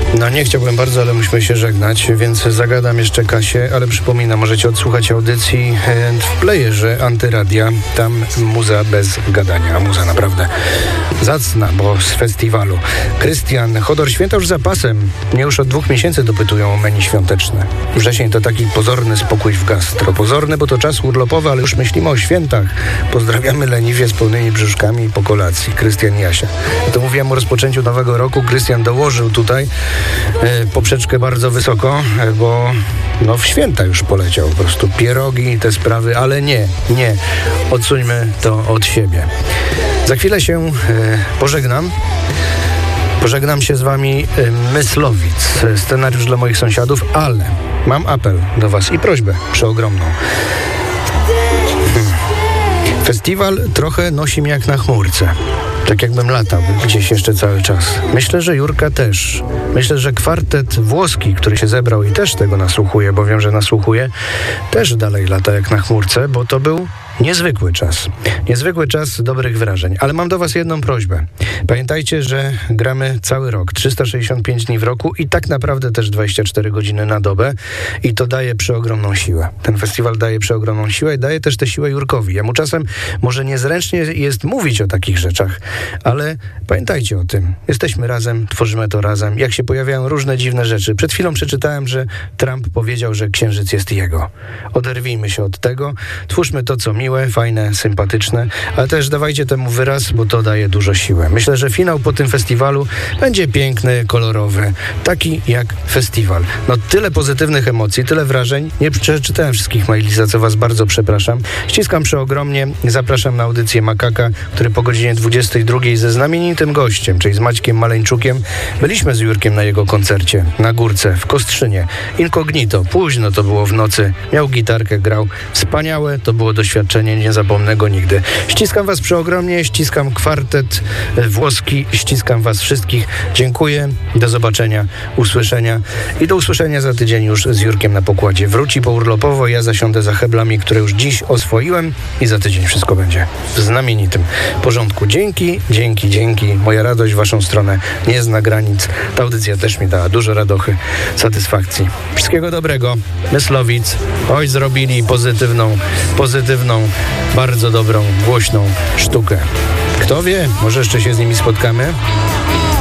No nie chciałbym bardzo, ale musimy się żegnać, więc zagadam jeszcze Kasię, ale przypominam, możecie odsłuchać audycji w playerze Antyradia. Tam muza bez gadania, muza naprawdę zacna, bo z festiwalu. Krystian, Chodor, święta już za pasem. Mnie już od 2 miesięcy dopytują o menu świąteczne. Wrzesień to taki pozorny spokój w gastro. Pozorny, bo to czas urlopowy, ale już myślimy o świętach. Pozdrawiamy leniwie z pełnymi brzuszkami po kolacji. Krystian Jasia. To mówiłem o rozpoczęciu nowego roku. Krystian dołożył tutaj poprzeczkę bardzo wysoko, bo w święta już poleciał. Po prostu pierogi i te sprawy, ale nie. Odsuńmy to od siebie. Za chwilę się pożegnam. Pożegnam się z wami Myslowic. Scenariusz dla moich sąsiadów, ale mam apel do was i prośbę przeogromną. Festiwal trochę nosi mnie jak na chmurce. Tak jakbym latał gdzieś jeszcze cały czas. Myślę, że Jurka też. Myślę, że kwartet włoski, który się zebrał i też tego nasłuchuje, bo wiem, że nasłuchuje, też dalej lata jak na chmurce, bo to był niezwykły czas. Niezwykły czas dobrych wrażeń. Ale mam do was jedną prośbę. Pamiętajcie, że gramy cały rok, 365 dni w roku i tak naprawdę też 24 godziny na dobę i to daje przeogromną siłę. Ten festiwal daje przeogromną siłę i daje też tę siłę Jurkowi. Jemu czasem może niezręcznie jest mówić o takich rzeczach, ale pamiętajcie o tym. Jesteśmy razem, tworzymy to razem. Jak się pojawiają różne dziwne rzeczy. Przed chwilą przeczytałem, że Trump powiedział, że Księżyc jest jego. Oderwijmy się od tego. Twórzmy to, co miłe, fajne, sympatyczne, ale też dawajcie temu wyraz, bo to daje dużo siły. Myślę, że finał po tym festiwalu będzie piękny, kolorowy. Taki jak festiwal. Tyle pozytywnych emocji, tyle wrażeń. Nie przeczytałem wszystkich maili, za co was bardzo przepraszam. Ściskam przeogromnie. Zapraszam na audycję Makaka, który po godzinie 22 ze znamienitym gościem, czyli z Maćkiem Maleńczukiem. Byliśmy z Jurkiem na jego koncercie na Górce, w Kostrzynie. Incognito, późno to było w nocy. Miał gitarkę, grał. Wspaniałe to było doświadczenie, nie zapomnę go nigdy. Ściskam was przeogromnie, ściskam kwartet włoski, ściskam was wszystkich. Dziękuję, do zobaczenia, usłyszenia i do usłyszenia za tydzień już z Jurkiem na pokładzie. Wróci pourlopowo, ja zasiądę za heblami, które już dziś oswoiłem i za tydzień wszystko będzie w znamienitym porządku. Dzięki. Moja radość w waszą stronę nie zna granic. Ta audycja też mi dała dużo radochy, satysfakcji. Wszystkiego dobrego. Myslowic. Oj, zrobili pozytywną, bardzo dobrą, głośną sztukę. Kto wie, może jeszcze się z nimi spotkamy?